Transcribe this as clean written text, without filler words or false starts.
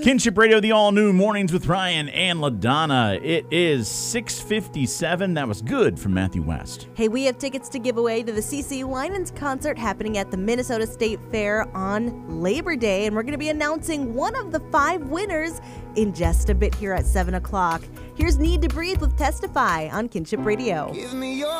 Kinship Radio, the all-new Mornings with Ryan and LaDonna. It is 6:57. That was good from Matthew West. Hey, we have tickets to give away to the CeCe Winans concert happening at the Minnesota State Fair on Labor Day, and we're going to be announcing one of the 5 winners in just a bit here at 7 o'clock. Here's Need to Breathe with Testify on Kinship Radio.